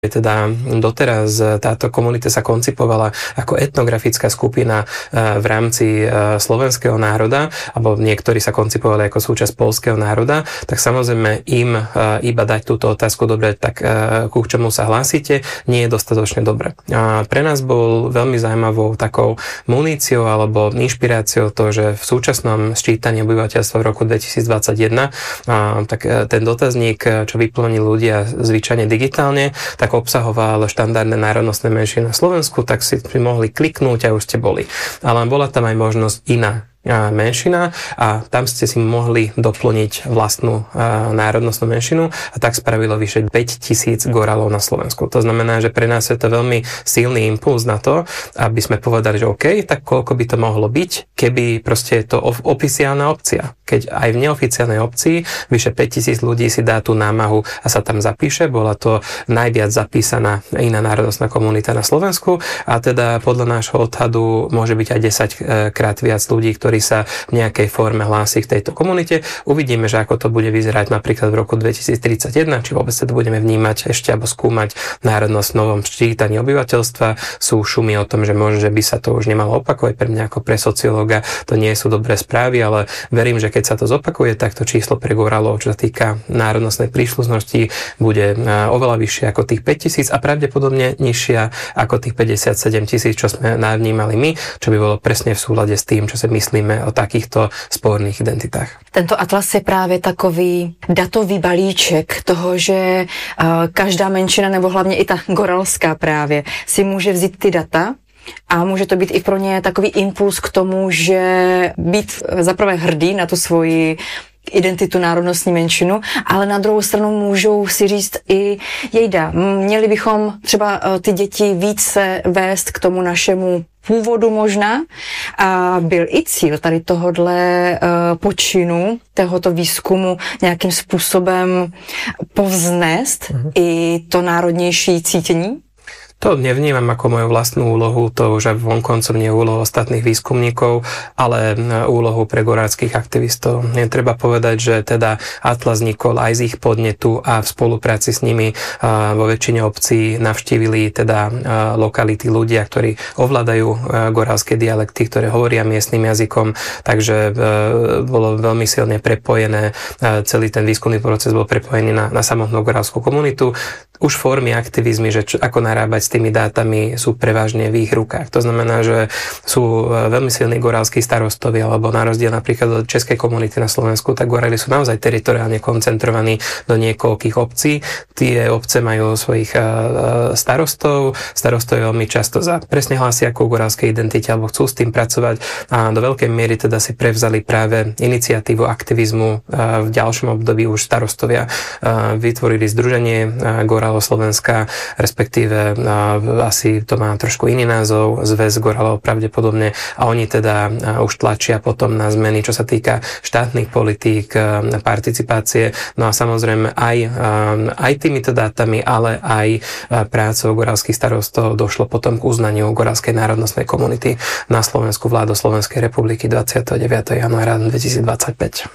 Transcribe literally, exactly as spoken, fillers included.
Teda doteraz táto komunita sa koncipovala ako etnografická skupina v rámci slovenského národa, alebo niektorí sa koncipovali ako súčasť poľského národa, tak samozrejme im iba dať túto otázku, dobre, tak ku čomu sa hlásite, nie je dostatočne dobre. A pre nás bol veľmi zaujímavou takou muníciou alebo inšpiráciou to, že v súčasnom sčítaní obyvateľstva v roku dvetisícdvadsaťjeden, tak ten dotazník, čo vyplnili ľudia zvyčajne digitálne, tak obsahoval štandardné národnostné menšiny na Slovensku, tak si mohli kliknúť a už ste boli. Ale bola tam aj možnosť iná menšina a tam ste si mohli doplniť vlastnú národnostnú menšinu a tak spravilo vyše päťtisíc Goralov na Slovensku. To znamená, že pre nás je to veľmi silný impuls na to, aby sme povedali, že OK, tak koľko by to mohlo byť, keby proste je to oficiálna opcia. Keď aj v neoficiálnej opcii vyše päťtisíc ľudí si dá tú námahu a sa tam zapíše, bola to najviac zapísaná iná národnostná komunita na Slovensku a teda podľa nášho odhadu môže byť aj desaťkrát viac ľudí, ktorí ktorý sa v nejakej forme hlási k tejto komunite. Uvidíme, že ako to bude vyzerať napríklad v roku dvetisíctridsaťjeden, či vôbec sa to budeme vnímať ešte alebo skúmať národnosť v novom ščítaní obyvateľstva. Sú šumy o tom, že možno, že by sa to už nemalo opakovať. Pre mňa ako pre sociológa to nie sú dobré správy, ale verím, že keď sa to zopakuje, tak to číslo pre Goralov, čo sa týka národnostnej príslušnosti, bude oveľa vyššie ako tých päťtisíc a pravdepodobne nižšia ako tých päťdesiatsedem tisíc, čo sme navnímali my, čo by bolo presne v súlade s tým, čo sa myslíme o takýchto sporných identitách. Tento atlas je právě takový datový balíček toho, že uh, každá menšina, nebo hlavně i ta goralská právě, si může vzít ty data a může to být i pro ně takový impuls k tomu, že být zaprvé hrdý na tu svoji identitu, národnostní menšinu, ale na druhou stranu můžou si říct i jejda, měli bychom třeba ty děti více vést k tomu našemu původu možná a byl i cíl tady tohodle uh, počinu, tohoto výzkumu nějakým způsobem povznést mm-hmm. i to národnější cítění? To nevnímam ako moju vlastnú úlohu, to už aj vonkoncom nie je úlohu ostatných výskumníkov, ale úlohu pre gorálskych aktivistov. Je treba povedať, že teda atlas vznikol aj z ich podnetu a v spolupráci s nimi vo väčšine obcí navštívili teda lokality ľudia, ktorí ovládajú gorálske dialekty, ktoré hovoria miestnym jazykom, takže bolo veľmi silne prepojené, celý ten výskumný proces bol prepojený na, na samotnú gorálskú komunitu. Už formy aktivizmy, že čo, ako narábať s tými dátami, sú prevažne v ich rukách. To znamená, že sú veľmi silní gorálski starostovia, alebo na rozdiel napríklad od českej komunity na Slovensku, tak Goráli sú naozaj teritoriálne koncentrovaní do niekoľkých obcí. Tie obce majú svojich starostov, starostov veľmi často za presne hlásia ku gorálskej identite, alebo chcú s tým pracovať a do veľkej miery teda si prevzali práve iniciatívu aktivizmu v ďalšom období už starostovia. Vytvorili združenie Gorál Slovenska, respektíve asi to má trošku iný názov, Zväz Gorálov pravdepodobne a oni teda už tlačia potom na zmeny, čo sa týka štátnych politík, participácie, no a samozrejme aj, aj týmito dátami, ale aj prácou gorálskych starostov došlo potom k uznaniu gorálskej národnostnej komunity na Slovensku vládou Slovenskej republiky dvadsiateho deviateho januára dvetisícdvadsaťpäť.